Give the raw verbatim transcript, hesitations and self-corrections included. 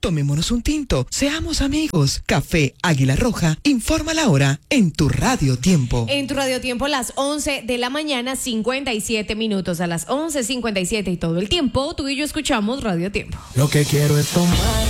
Tomémonos un tinto, seamos amigos. Café Águila Roja, informa la hora en tu Radio Tiempo. En tu Radio Tiempo, las once de la mañana, cincuenta y siete minutos. A las once cincuenta y siete y todo el tiempo, tú y yo escuchamos Radio Tiempo. Lo que quiero es tomar